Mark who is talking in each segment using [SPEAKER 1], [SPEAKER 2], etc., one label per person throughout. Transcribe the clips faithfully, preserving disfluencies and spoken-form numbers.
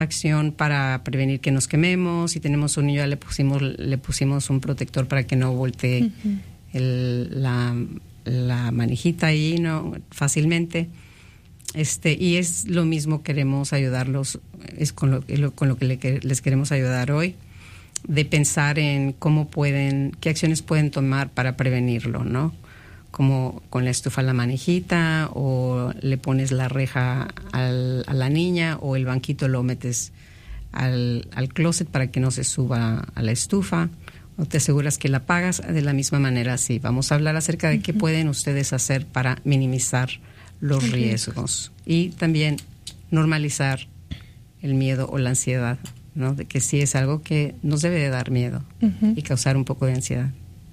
[SPEAKER 1] acción para prevenir que nos quememos. Si tenemos un niño, ya le pusimos, le pusimos un protector para que no voltee uh-huh. el, la, la manijita ahí, ¿no? Fácilmente. Este, y es lo mismo, queremos ayudarlos, es con lo, con lo que le, les queremos ayudar hoy, de pensar en cómo pueden, qué acciones pueden tomar para prevenirlo, ¿no? Como con la estufa la manijita, o le pones la reja al, a la niña, o el banquito lo metes al, al closet para que no se suba a la estufa, o te aseguras que la apagas. De la misma manera, sí, vamos a hablar acerca de uh-huh. qué pueden ustedes hacer para minimizar los uh-huh. riesgos, y también normalizar el miedo o la ansiedad, ¿no? De que sí es algo que nos debe de dar miedo uh-huh. y causar un poco de ansiedad.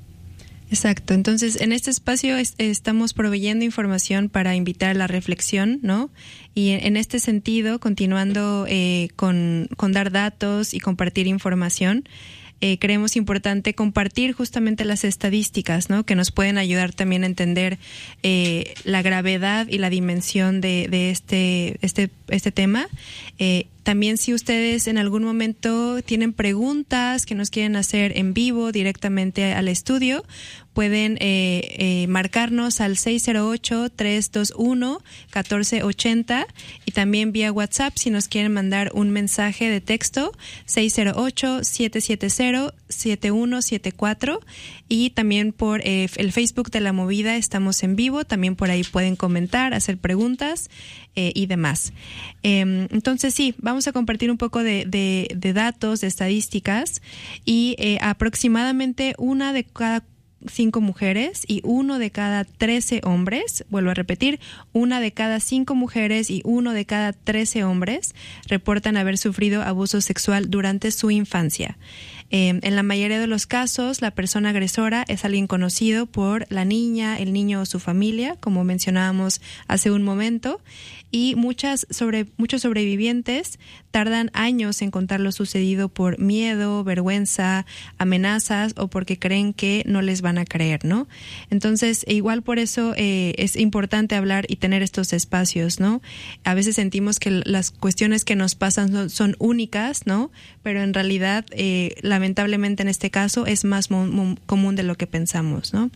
[SPEAKER 2] Exacto. Entonces, en este espacio es, estamos proveyendo información para invitar a la reflexión, ¿no? Y en, en este sentido, continuando eh, con, con dar datos y compartir información, eh, creemos importante compartir justamente las estadísticas, ¿no? Que nos pueden ayudar también a entender eh, la gravedad y la dimensión de, de este, este, este tema. Eh, También, si ustedes en algún momento tienen preguntas que nos quieren hacer en vivo directamente al estudio, pueden eh, eh, marcarnos al seis cero ocho, tres dos uno, uno cuatro ocho cero, y también vía WhatsApp si nos quieren mandar un mensaje de texto, seis cero ocho, siete siete cero, siete uno siete cuatro, y también por eh, el Facebook de La Movida estamos en vivo, también por ahí pueden comentar, hacer preguntas eh, y demás. Eh, entonces sí, vamos a compartir un poco de, de, de datos, de estadísticas, y eh, aproximadamente una de cada cinco mujeres y uno de cada trece hombres, vuelvo a repetir, una de cada cinco mujeres y uno de cada trece hombres reportan haber sufrido abuso sexual durante su infancia. Eh, en la mayoría de los casos, la persona agresora es alguien conocido por la niña, el niño o su familia, como mencionábamos hace un momento, y muchas sobre, muchos sobrevivientes tardan años en contar lo sucedido por miedo, vergüenza, amenazas o porque creen que no les van a creer, ¿no? Entonces, igual por eso eh, es importante hablar y tener estos espacios, ¿no? A veces sentimos que las cuestiones que nos pasan son, son únicas, ¿no? Pero en realidad, eh, lamentablemente en este caso, es más mo- mo- común de lo que pensamos, ¿no?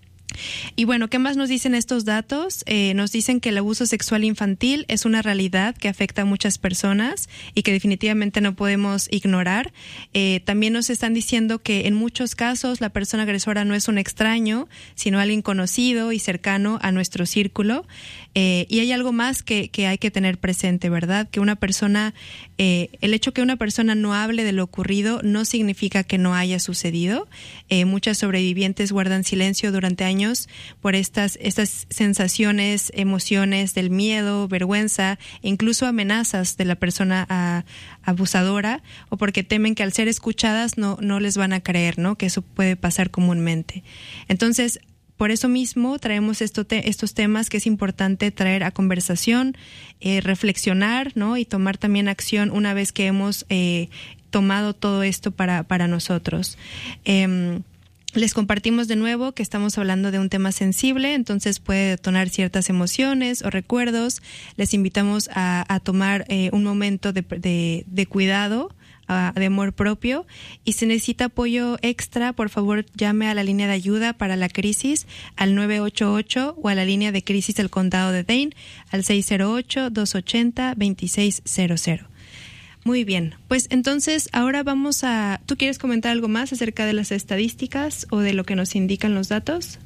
[SPEAKER 2] Y bueno, ¿qué más nos dicen estos datos? Eh, nos dicen que el abuso sexual infantil es una realidad que afecta a muchas personas y que definitivamente no podemos ignorar. Eh, también nos están diciendo que en muchos casos la persona agresora no es un extraño, sino alguien conocido y cercano a nuestro círculo. Eh, y hay algo más que, que hay que tener presente, ¿verdad? Que una persona, eh, el hecho que una persona no hable de lo ocurrido no significa que no haya sucedido. Eh, muchas sobrevivientes guardan silencio durante años por estas, estas sensaciones, emociones del miedo, vergüenza e incluso amenazas de la persona a, abusadora, o porque temen que al ser escuchadas no, no les van a creer, ¿no? Que eso puede pasar comúnmente. Entonces, por eso mismo traemos esto te, estos temas que es importante traer a conversación, eh, reflexionar, ¿no? Y tomar también acción una vez que hemos eh, tomado todo esto para, para nosotros. Eh, Les compartimos de nuevo que estamos hablando de un tema sensible, entonces puede detonar ciertas emociones o recuerdos. Les invitamos a, a tomar eh, un momento de, de, de cuidado, uh, de amor propio. Y si necesita apoyo extra, por favor llame a la línea de ayuda para la crisis al nueve ocho ocho o a la línea de crisis del condado de Dane al seis cero ocho, dos ocho cero, dos seis cero cero. Muy bien, pues entonces ahora vamos a... ¿Tú quieres comentar algo más acerca de las estadísticas o de lo que nos indican los datos?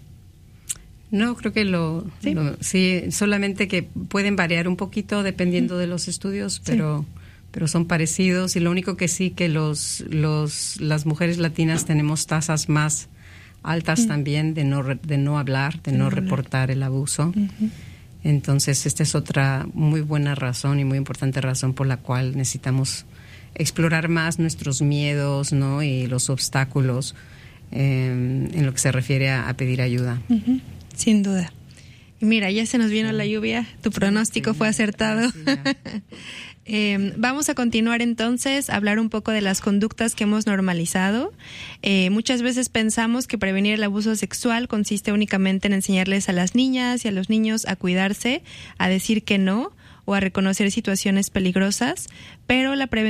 [SPEAKER 1] No, creo que lo... Sí, lo, sí solamente que pueden variar un poquito dependiendo de los estudios, pero, sí. pero son parecidos, y lo único que sí que los, los las mujeres latinas tenemos tasas más altas mm. también de no, de no hablar, de, de no, no reportar el abuso. Uh-huh. Entonces, esta es otra muy buena razón y muy importante razón por la cual necesitamos explorar más nuestros miedos, ¿no? Y los obstáculos eh, en lo que se refiere a, a pedir ayuda.
[SPEAKER 2] Uh-huh. Sin duda. Y mira, ya se nos vino sí. la lluvia. Tu pronóstico sí, fue acertado. Sí, Eh, vamos a continuar entonces a hablar un poco de las conductas que hemos normalizado. Eh, muchas veces pensamos que prevenir el abuso sexual consiste únicamente en enseñarles a las niñas y a los niños a cuidarse, a decir que no, o a reconocer situaciones peligrosas, pero la prevención